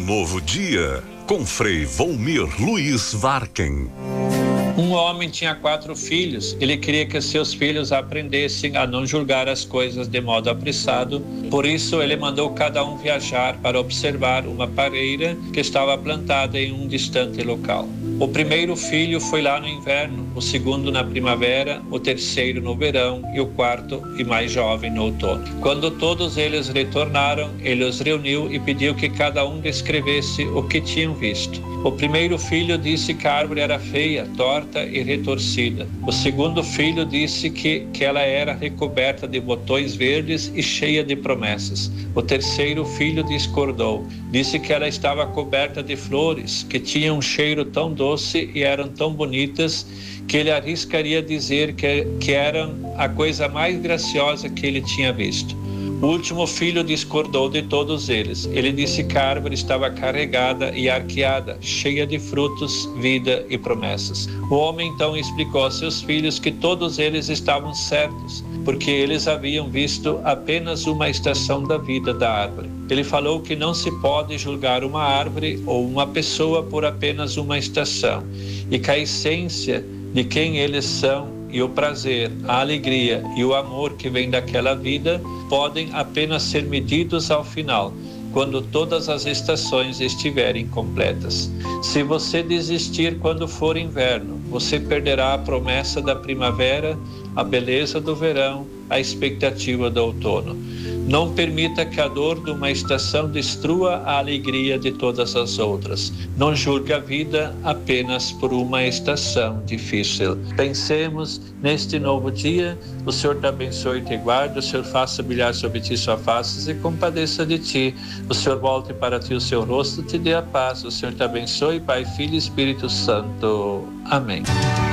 novo dia, com Frei Volmir Luiz Varken. Um homem tinha 4 filhos. Ele queria que seus filhos aprendessem a não julgar as coisas de modo apressado. Por isso, ele mandou cada um viajar para observar uma pareira que estava plantada em um distante local. O primeiro filho foi lá no inverno, o segundo na primavera, o terceiro no verão e o quarto e mais jovem no outono. Quando todos eles retornaram, ele os reuniu e pediu que cada um descrevesse o que tinham visto. O primeiro filho disse que a árvore era feia, torta e retorcida. O segundo filho disse que ela era recoberta de botões verdes e cheia de promessas. O terceiro filho discordou. Disse que ela estava coberta de flores, que tinham um cheiro tão doce e eram tão bonitas que ele arriscaria dizer que eram a coisa mais graciosa que ele tinha visto. O último filho discordou de todos eles. Ele disse que a árvore estava carregada e arqueada, cheia de frutos, vida e promessas. O homem então explicou a seus filhos que todos eles estavam certos, porque eles haviam visto apenas uma estação da vida da árvore. Ele falou que não se pode julgar uma árvore ou uma pessoa por apenas uma estação, e que a essência de quem eles são e o prazer, a alegria e o amor que vem daquela vida podem apenas ser medidos ao final, quando todas as estações estiverem completas. Se você desistir quando for inverno, você perderá a promessa da primavera, a beleza do verão, a expectativa do outono. Não permita que a dor de uma estação destrua a alegria de todas as outras. Não julgue a vida apenas por uma estação difícil. Pensemos neste novo dia. O Senhor te abençoe e te guarde. O Senhor faça brilhar sobre ti sua face e compadeça de ti. O Senhor volte para ti o seu rosto e te dê a paz. O Senhor te abençoe, Pai, Filho e Espírito Santo. Amém.